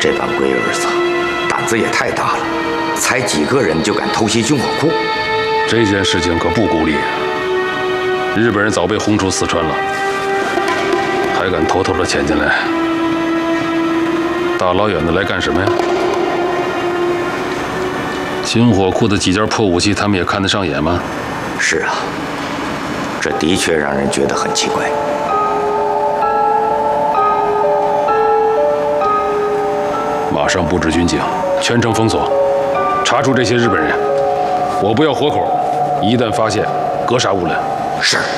这帮龟儿子胆子也太大了，才几个人就敢偷袭军火库。 这件事情可不孤立，日本人早被轰出四川了，还敢偷偷的潜进来，大老远的来干什么呀？军火库的几件破武器，他们也看得上眼吗？ 是啊，这的确让人觉得很奇怪。 马上布置军警，全城封锁，查处这些日本人。我不要活口，一旦发现，格杀勿论。 是。